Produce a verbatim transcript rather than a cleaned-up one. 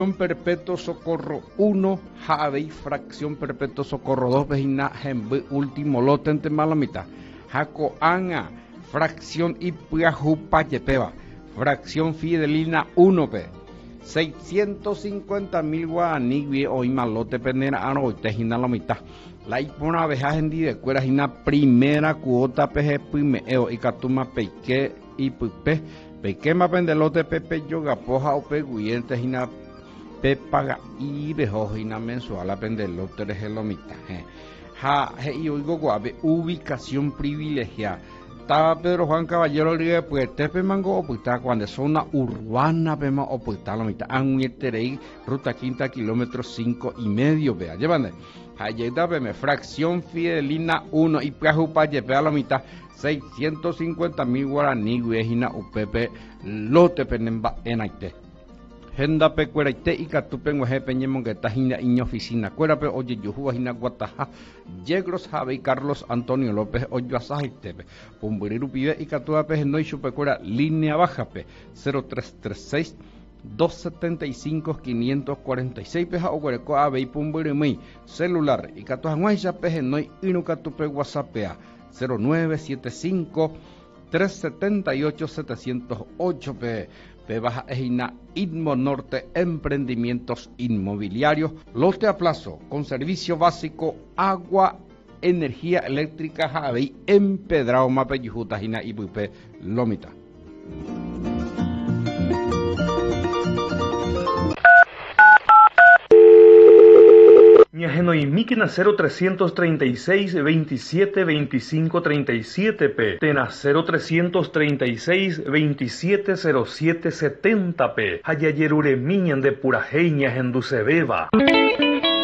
Perpetuo Socorro uno, Javei, fracción Perpetuo Socorro dos, Vejina, Gembe, último lote en Malamita, Jaco Anga, fracción Ipiajupa Yepeba, fracción Fidelina uno, P, seiscientos cincuenta mil guaraní, hoy malote penera, aro, tejina la mitad. La ipona abeja en de cuera, jina primera cuota, peje, primeo, y catuma peque, y pupe, peque más pendelote, pepe, yoga, poja, o peguyente, jina. Pe paga y bejojina mensual a pendelote de gelomita. Ja, y oigo guave, ubicación privilegiada. Estaba Pedro Juan Caballero Liga, pues tepe mango opuesta cuando es zona urbana, pema opuesta la mitad. Anguieterei, ruta quinta, kilómetro cinco y medio, vea, llévame. Ayeda, peme, fracción Fidelina uno y Piajupa, lleve a la mitad. seiscientos cincuenta mil guaraní, huejina, upepe, lote penemba en Aite. Henda pe cueraite y catupen guaje peñemon que tajina iña oficina cuera pe oye yuhua hina guataja yegros jabe Carlos Antonio López oyo asajetepe pumburiru pide y catua pe no y chupe cuera línea baja pe cero tres tres seis, dos setenta y cinco, quinientos cuarenta y seis peja o cuereco ave y pumburimui celular y catua guaja pe no y inu catupe whatsappea cero nueve siete cinco, tres siete ocho, siete cero ocho pe P baja ejina Inmo Norte Emprendimientos Inmobiliarios, lote a plazo con servicio básico, agua, energía eléctrica, Javi, empedrado mape yujuta jina y bupe lomita. Ñajeno y Miquena cero trescientos treinta y seis, veintisiete, veinticinco, treinta y siete P. Tena cero trescientos treinta y seis, veintisiete, cero siete, setenta P. Hayayerure miñan de Purajeñas en Ducebeba.